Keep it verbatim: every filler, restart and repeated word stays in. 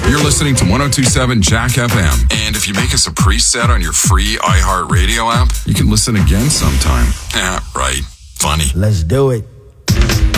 You're listening to one oh two point seven Jack F M. And if you make us a preset on your free iHeartRadio app, you can listen again sometime. Yeah, right. Funny. Let's do it.